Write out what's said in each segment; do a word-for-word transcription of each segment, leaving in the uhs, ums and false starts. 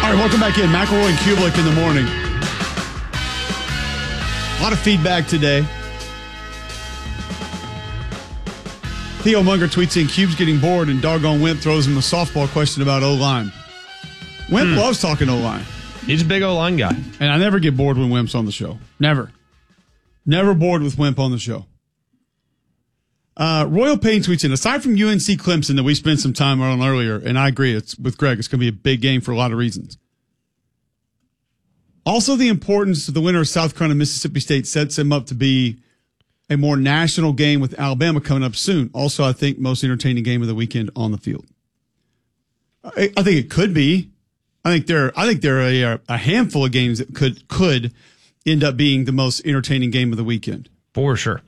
All right, welcome back in. McElroy and Kublik in the morning. A lot of feedback today. Theo Munger tweets in, Cube's getting bored, and doggone Wimp throws him a softball question about O-line. Wimp hmm. loves talking O-line. He's a big O-line guy. And I never get bored when Wimp's on the show. Never. Never bored with Wimp on the show. Uh, Royal Payne tweets in, aside from U N C Clemson that we spent some time on earlier, and I agree, it's with Greg, it's going to be a big game for a lot of reasons. Also, the importance of the winner of South Carolina and Mississippi State sets him up to be a more national game with Alabama coming up soon. Also, I think most entertaining game of the weekend on the field. I, I think it could be. I think there. I think there are a, a handful of games that could could end up being the most entertaining game of the weekend for sure.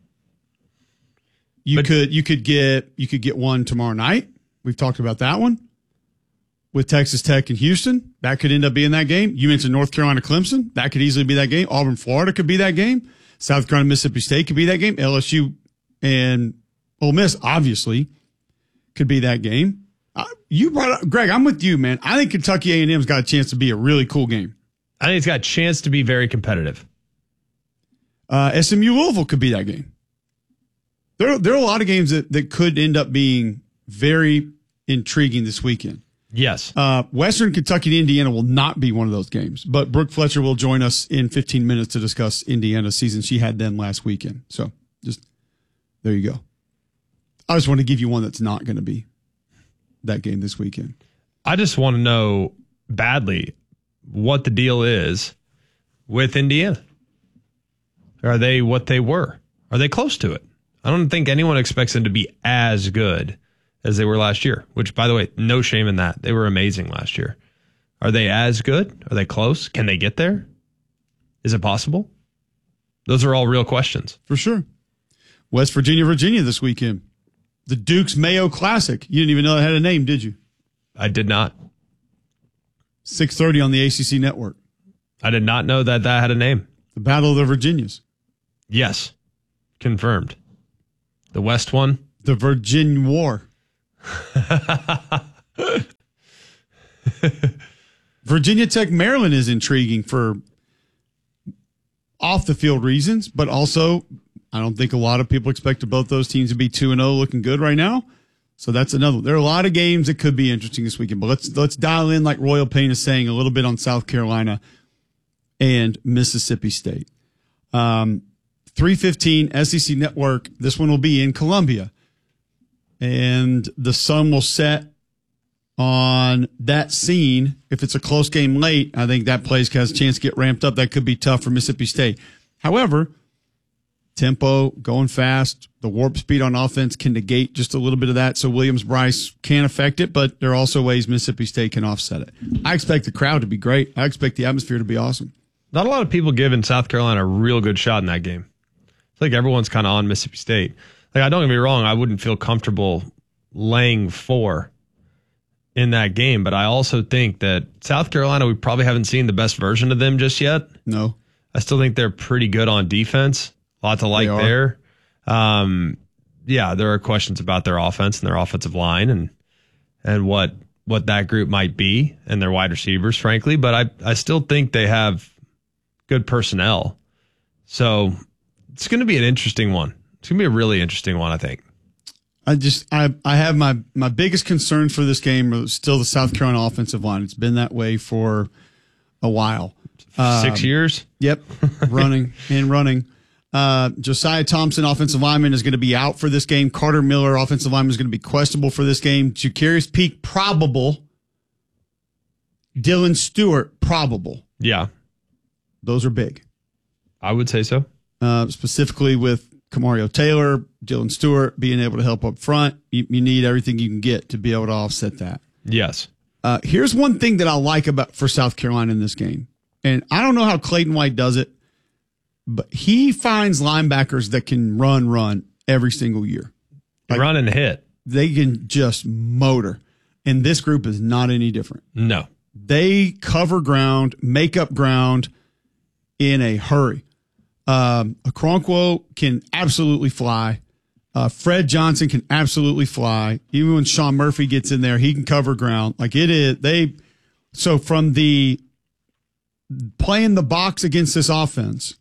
You but, could you could get you could get one tomorrow night. We've talked about that one with Texas Tech and Houston. That could end up being that game. You mentioned North Carolina Clemson. That could easily be that game. Auburn Florida could be that game. South Carolina Mississippi State could be that game. L S U and Ole Miss obviously could be that game. Uh, you brought up, Greg, I'm with you, man. I think Kentucky A and M's got a chance to be a really cool game. I think it's got a chance to be very competitive. Uh, S M U Louisville could be that game. There, there are a lot of games that, that could end up being very intriguing this weekend. Yes. Uh, Western Kentucky and Indiana will not be one of those games, but Brooke Fletcher will join us in fifteen minutes to discuss Indiana's season. She had them last weekend. So just there you go. I just want to give you one that's not going to be that game this weekend. I just want to know badly what the deal is with Indiana. Are they what they were? Are they close to it? I don't think anyone expects them to be as good as they were last year, which, by the way, no shame in that. They were amazing last year. Are they as good? Are they close? Can they get there? Is it possible? Those are all real questions. For sure. West Virginia, Virginia this weekend. The Duke's Mayo Classic. You didn't even know it had a name, did you? I did not. six thirty on the A C C network. I did not know that that had a name. The Battle of the Virginias. Yes. Confirmed. The West one? The Virgin War. Virginia Tech, Maryland is intriguing for off the field reasons, but also I don't think a lot of people expected both those teams to be two and oh looking good right now. So that's another. There are a lot of games that could be interesting this weekend, but let's let's dial in, like Royal Payne is saying, a little bit on South Carolina and Mississippi State. Um, three fifteen S E C Network. This one will be in Columbia. And the sun will set on that scene. If it's a close game late, I think that place has a chance to get ramped up. That could be tough for Mississippi State. However, tempo, going fast, the warp speed on offense can negate just a little bit of that. So Williams-Brice can affect it, but there are also ways Mississippi State can offset it. I expect the crowd to be great. I expect the atmosphere to be awesome. Not a lot of people giving South Carolina a real good shot in that game. I think everyone's kind of on Mississippi State. Like, I don't get me wrong, I wouldn't feel comfortable laying four in that game, but I also think that South Carolina, we probably haven't seen the best version of them just yet. No. I still think they're pretty good on defense. A lot to like there. Um, yeah, there are questions about their offense and their offensive line and and what what that group might be and their wide receivers, frankly, but I, I still think they have good personnel. So it's going to be an interesting one. It's going to be a really interesting one, I think. I just I I have my my biggest concern for this game is still the South Carolina offensive line. It's been that way for a while. Six um, years? Yep. running and running. Uh, Josiah Thompson, offensive lineman, is going to be out for this game. Carter Miller, offensive lineman, is going to be questionable for this game. Jacarius Peak, probable. Dylan Stewart, probable. Yeah. Those are big. I would say so. Uh, specifically with Kamario Taylor, Dylan Stewart being able to help up front. You, you need everything you can get to be able to offset that. Yes. Uh, here's one thing that I like about for South Carolina in this game. And I don't know how Clayton White does it, but he finds linebackers that can run, run every single year. Like, run and hit. They can just motor. And this group is not any different. No. They cover ground, make up ground in a hurry. Um, Okoronkwo can absolutely fly. Uh, Fred Johnson can absolutely fly. Even when Sean Murphy gets in there, he can cover ground. Like it is, they So from the playing the box against this offense,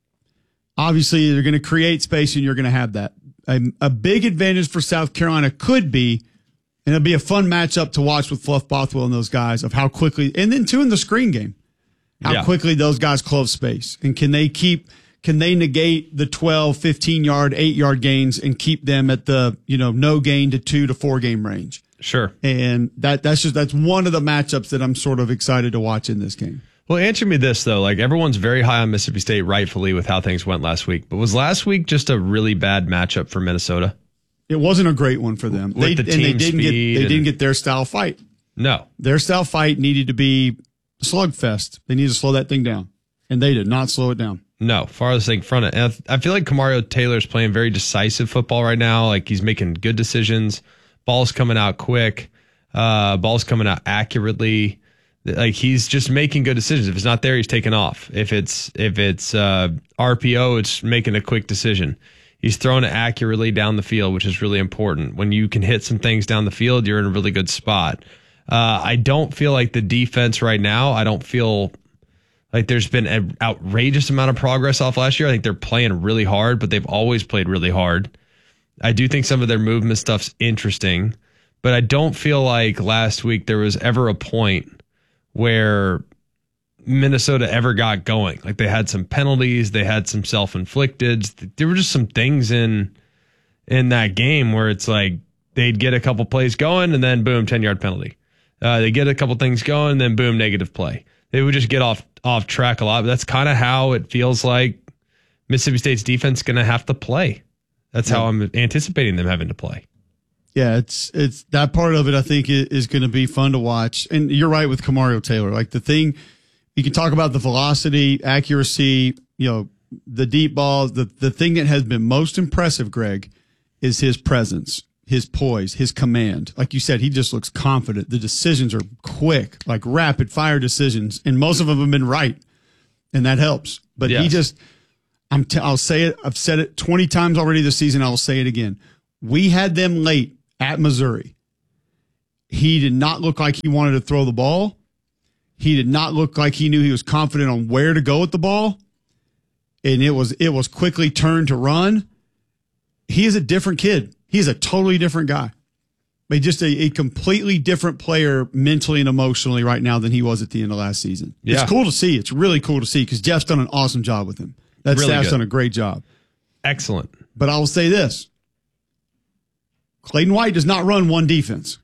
obviously they're going to create space and you're going to have that. A, a big advantage for South Carolina could be, and it'll be a fun matchup to watch with Fluff Bothwell and those guys, of how quickly, and then two in the screen game, how yeah. quickly those guys close space. And can they keep, can they negate the twelve, fifteen yard, eight yard gains and keep them at the, you know, no gain to two to four game range? Sure. And that that's just, that's one of the matchups that I'm sort of excited to watch in this game. Well, answer me this, though. Like, everyone's very high on Mississippi State, rightfully, with how things went last week. But was last week just a really bad matchup for Minnesota? It wasn't a great one for them. With They, the and team they didn't get speed they and- didn't get their style fight. No. Their style fight needed to be a slugfest. They needed to slow that thing down, and they did not slow it down. No, farthest thing from it. And I I feel like Kamario Taylor's playing very decisive football right now. Like, he's making good decisions. Ball's coming out quick. Uh, ball's coming out accurately. Like, he's just making good decisions. If it's not there, he's taking off. If it's if it's uh, R P O, it's making a quick decision. He's throwing it accurately down the field, which is really important. When you can hit some things down the field, you're in a really good spot. Uh, I don't feel like the defense right now, I don't feel like there's been an outrageous amount of progress off last year. I think they're playing really hard, but they've always played really hard. I do think some of their movement stuff's interesting, but I don't feel like last week there was ever a point where Minnesota ever got going. Like, they had some penalties, they had some self-inflicted. There were just some things in in that game where it's like they'd get a couple plays going and then boom, ten-yard penalty. Uh, they get a couple things going and then boom, negative play. They would just get off off track a lot. But that's kind of how it feels like Mississippi State's defense is going to have to play. That's yeah. how I'm anticipating them having to play. Yeah, it's it's that part of it I think is, is going to be fun to watch. And you're right with Kamario Taylor. Like, the thing, you can talk about the velocity, accuracy, you know, the deep balls. The, the thing that has been most impressive, Greg, is his presence, his poise, his command. Like you said, he just looks confident. The decisions are quick, like rapid fire decisions, and most of them have been right, and that helps. But yes. he just, I'm t- I'll say it, I've said it twenty times already this season, I'll say it again. We had them late at Missouri. He did not look like he wanted to throw the ball. He did not look like he knew he was confident on where to go with the ball. And it was it was quickly turned to run. He is a different kid. He's a totally different guy. But just a, a completely different player mentally and emotionally right now than he was at the end of last season. Yeah. It's cool to see. It's really cool to see because Jeff's done an awesome job with him. That really staff's good. Done a great job. Excellent. But I will say this. Clayton White does not run one defense.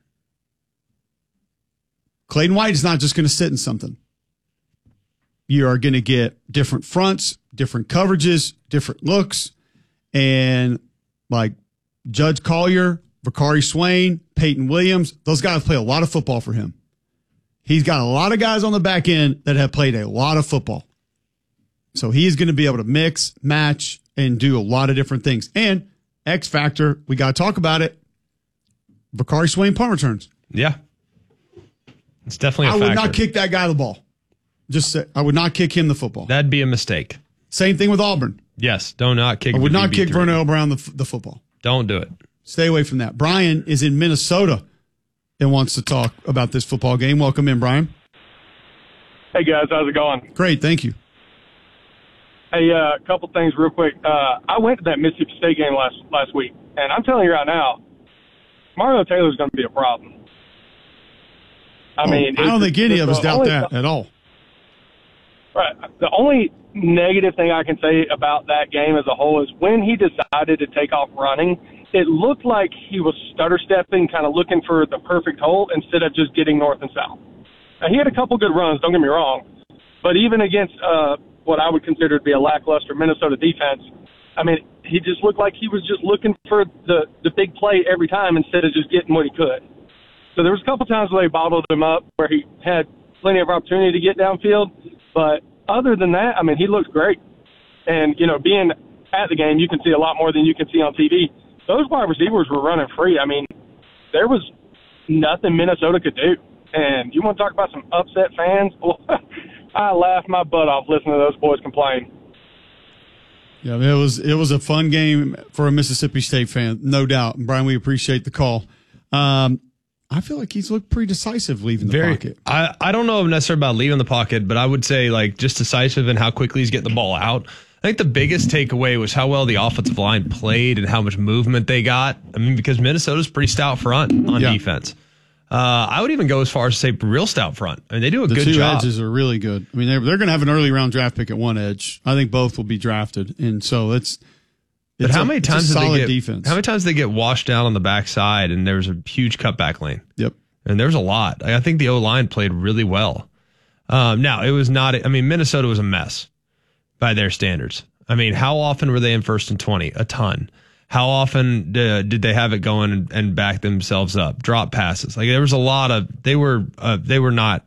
Clayton White is not just going to sit in something. You are going to get different fronts, different coverages, different looks. And like Judge Collier, Vakari Swain, Peyton Williams, those guys play a lot of football for him. He's got a lot of guys on the back end that have played a lot of football. So he's going to be able to mix, match, and do a lot of different things. And X factor, we got to talk about it. Vakari Swain punt returns. Yeah. It's definitely a I factor. would not kick that guy the ball. Just say, I would not kick him the football. That'd be a mistake. Same thing with Auburn. Yes. Do not kick I would the not B B kick three. Vernell Brown the, the football. Don't do it. Stay away from that. Brian is in Minnesota and wants to talk about this football game. Welcome in, Brian. Hey, guys. How's it going? Great. Thank you. Hey, a uh, couple things real quick. Uh, I went to that Mississippi State game last last week, and I'm telling you right now, Mario Taylor's going to be a problem. I oh, mean, I don't think any of us doubt that th- at all. Right. The only negative thing I can say about that game as a whole is when he decided to take off running, it looked like he was stutter stepping, kind of looking for the perfect hole instead of just getting north and south. Now, he had a couple good runs, don't get me wrong, but even against uh, what I would consider to be a lackluster Minnesota defense, I mean, he just looked like he was just looking for the, the big play every time instead of just getting what he could. So there was a couple times where they bottled him up where he had plenty of opportunity to get downfield. But other than that, I mean, he looked great. And, you know, being at the game, you can see a lot more than you can see on T V. Those wide receivers were running free. I mean, there was nothing Minnesota could do. And you want to talk about some upset fans? Well, I laughed my butt off listening to those boys complain. Yeah, it was it was a fun game for a Mississippi State fan, no doubt. And Brian, we appreciate the call. Um, I feel like he's looked pretty decisive leaving the Very, pocket. I, I don't know necessarily about leaving the pocket, but I would say like just decisive in how quickly he's getting the ball out. I think the biggest takeaway was how well the offensive line played and how much movement they got. I mean, because Minnesota's pretty stout front on Yeah. defense. Uh, I would even go as far as to say real stout front. I mean, they do a The good two job. edges are really good. I mean, they're, they're going to have an early round draft pick at one edge. I think both will be drafted. And so it's, But it's how a, many it's a times did solid they get, defense. How many times did they get washed down on the backside and there was a huge cutback lane? Yep. And there was a lot. I think the O-line played really well. Um, now, it was not, I mean, Minnesota was a mess by their standards. I mean, how often were they in first and twenty? A ton. How often uh, did they have it going and, and back themselves up? Drop passes. Like there was a lot of, they were, uh, they were not,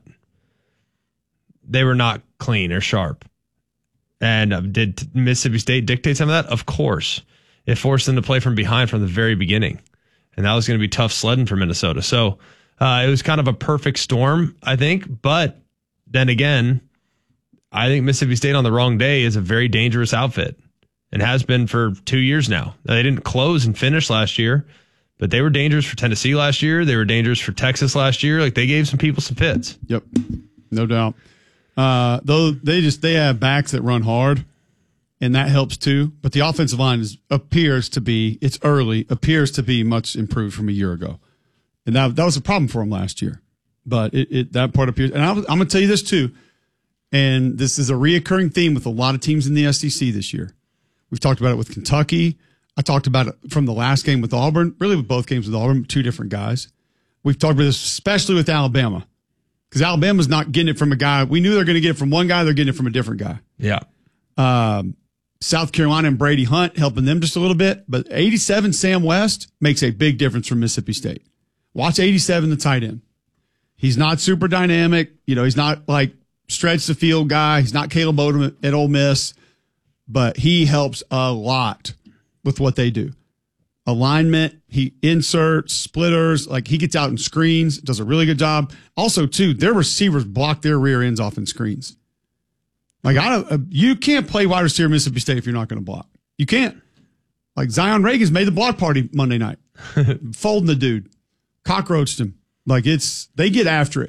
they were not clean or sharp. And uh, did Mississippi State dictate some of that? Of course. It forced them to play from behind from the very beginning. And that was going to be tough sledding for Minnesota. So uh, it was kind of a perfect storm, I think. But then again, I think Mississippi State on the wrong day is a very dangerous outfit and has been for two years now. They didn't close and finish last year, but they were dangerous for Tennessee last year. They were dangerous for Texas last year. Like they gave some people some fits. Yep. No doubt. Uh, though they just, they have backs that run hard and that helps too. But the offensive line is, appears to be, it's early, appears to be much improved from a year ago. And that, that was a problem for them last year. But it, it that part appears. And I, I'm going to tell you this too. And this is a reoccurring theme with a lot of teams in the S E C this year. We've talked about it with Kentucky. I talked about it from the last game with Auburn, really with both games with Auburn, two different guys. We've talked about this especially with Alabama because Alabama's not getting it from a guy. We knew they're going to get it from one guy. They're getting it from a different guy. Yeah. Um, South Carolina and Brady Hunt helping them just a little bit. But eighty-seven Sam West makes a big difference for Mississippi State. Watch eighty-seven, the tight end. He's not super dynamic. You know, he's not like stretch the field guy. He's not Caleb Odom at Ole Miss. But he helps a lot with what they do. Alignment, he inserts, splitters, like he gets out and screens, does a really good job. Also, too, their receivers block their rear ends off in screens. Like, I don't, uh, you can't play wide receiver Mississippi State if you're not going to block. You can't. Like, Zion Reagan's made the block party Monday night, folding the dude, cockroached him. Like, it's, they get after it.